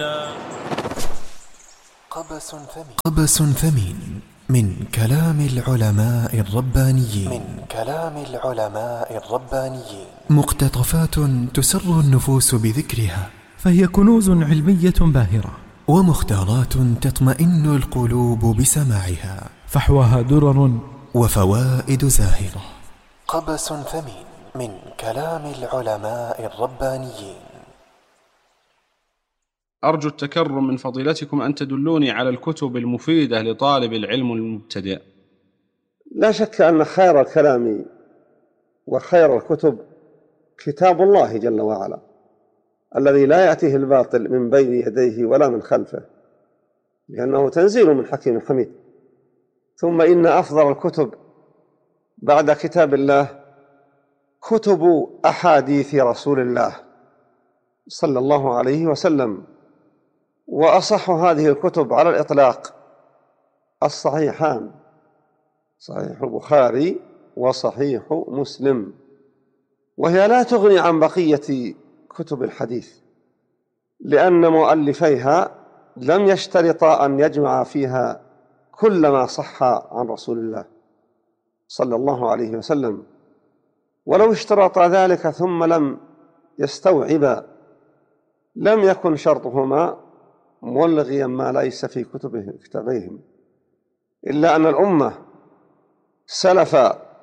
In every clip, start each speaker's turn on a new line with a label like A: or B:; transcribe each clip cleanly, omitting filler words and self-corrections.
A: قبس ثمين من كلام العلماء الربانيين مقتطفات تسر النفوس بذكرها،
B: فهي كنوز علمية باهرة،
A: ومختارات تطمئن القلوب بسماعها،
B: فحواها درر
A: وفوائد زاهرة. قبس ثمين من كلام العلماء الربانيين.
C: أرجو التكرم من فضيلتكم أن تدلوني على الكتب المفيدة لطالب العلم المبتدئ.
D: لا شك أن خير الكلام وخير الكتب كتاب الله جل وعلا، الذي لا يأتيه الباطل من بين يديه ولا من خلفه، لأنه تنزيل من حكيم حميد. ثم إن أفضل الكتب بعد كتاب الله كتب أحاديث رسول الله صلى الله عليه وسلم، وأصح هذه الكتب على الإطلاق الصحيحان، صحيح البخاري وصحيح مسلم، وهي لا تغني عن بقية كتب الحديث، لأن مؤلفيها لم يشترطا أن يجمع فيها كل ما صح عن رسول الله صلى الله عليه وسلم، ولو اشترطا ذلك ثم لم يستوعبا لم يكن شرطهما ملغيا ما ليس في كتبهم، إلا أن الأمة سلف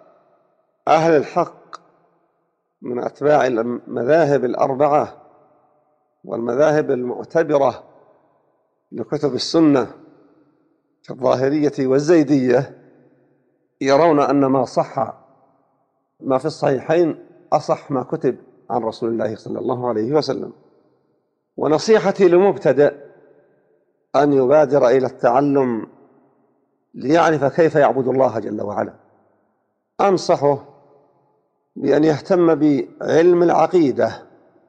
D: أهل الحق من أتباع المذاهب الأربعة والمذاهب المعتبرة لكتب السنة كالظاهرية والزيدية يرون أن ما صح ما في الصحيحين أصح ما كتب عن رسول الله صلى الله عليه وسلم. ونصيحتي للمبتدئ أن يبادر إلى التعلم ليعرف كيف يعبد الله جل وعلا. أنصحه بأن يهتم بعلم العقيدة،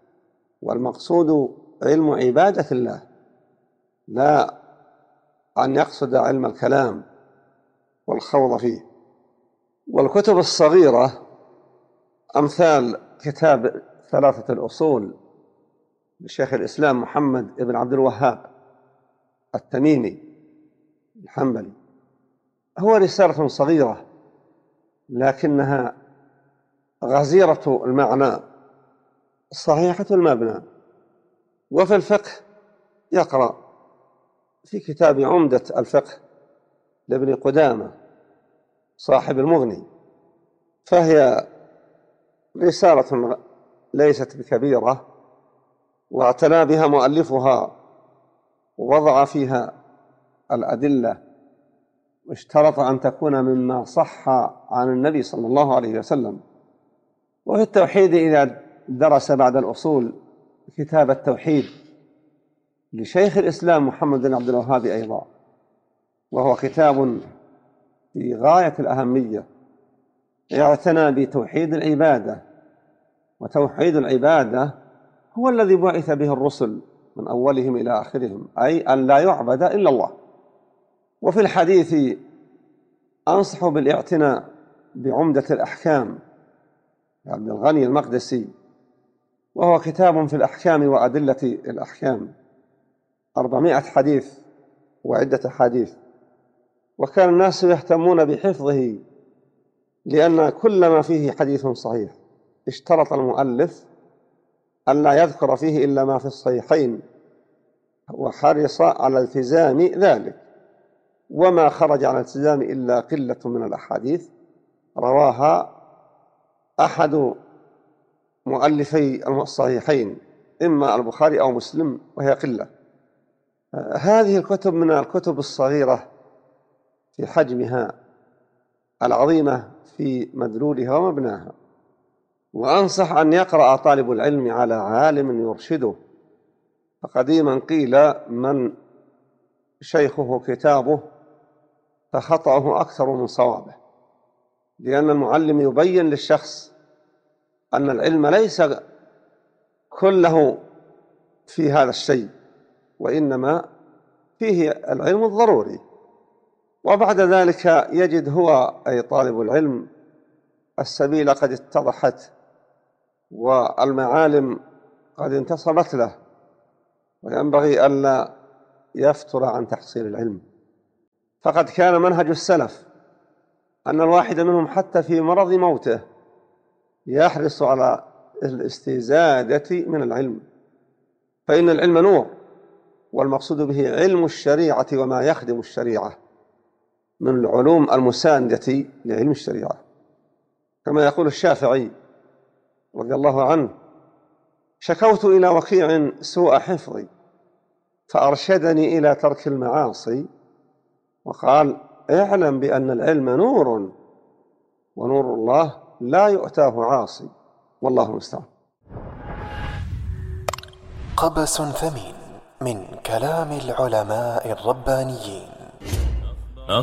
D: والمقصود علم عبادة الله، لا أن يقصد علم الكلام والخوض فيه. والكتب الصغيرة أمثال كتاب 3 الأصول لشيخ الإسلام محمد بن عبد الوهاب التميمي الحنبلي، هو رسالة صغيرة لكنها غزيرة المعنى صحيحة المبنى. وفي الفقه يقرأ في كتاب عمدة الفقه لابن قدامة صاحب المغني، فهي رسالة ليست بكبيرة، واعتنى بها مؤلفها ووضع فيها الأدلة، واشترط أن تكون مما صح عن النبي صلى الله عليه وسلم. وفي التوحيد إذا درس بعد الأصول كتاب التوحيد لشيخ الإسلام محمد بن عبد الوهاب أيضا، وهو كتاب في غاية الأهمية، يعتنى بتوحيد العبادة، وتوحيد العبادة هو الذي بعث به الرسل من أولهم إلى آخرهم، أي أن لا يعبد إلا الله. وفي الحديث أنصح بالاعتناء بعمدة الأحكام لعبد الغني المقدسي، وهو كتاب في الأحكام وأدلة الأحكام، 400 حديث وعدة حديث، وكان الناس يهتمون بحفظه لأن كل ما فيه حديث صحيح. اشترط المؤلف أن لا يذكر فيه إلا ما في الصحيحين، وحرص على التزام ذلك، وما خرج عن الالتزام إلا قلة من الأحاديث رواها أحد مؤلفي الصحيحين، إما البخاري أو مسلم، وهي قلة. هذه الكتب من الكتب الصغيرة في حجمها، العظيمة في مدلولها ومبناها. وأنصح أن يقرأ طالب العلم على عالم يرشده، فقديما قيل من شيخه كتابه فخطأه أكثر من صوابه، لأن المعلم يبين للشخص أن العلم ليس كله في هذا الشيء، وإنما فيه العلم الضروري. وبعد ذلك يجد هو أي طالب العلم السبيل قد اتضحت والمعالم قد انتصبت له، وينبغي ألا يفتر عن تحصيل العلم. فقد كان منهج السلف أن الواحد منهم حتى في مرض موته يحرص على الاستزادة من العلم، فإن العلم نور، والمقصود به علم الشريعة وما يخدم الشريعة من العلوم المساندة لعلم الشريعة. كما يقول الشافعي رضي الله عنه: شكوت إلى وكيع سوء حفظي فأرشدني إلى ترك المعاصي، وقال: اعلم بأن العلم نور، ونور الله لا يؤتاه عاصي، والله المستعان.
A: قبس ثمين من كلام العلماء الربانيين.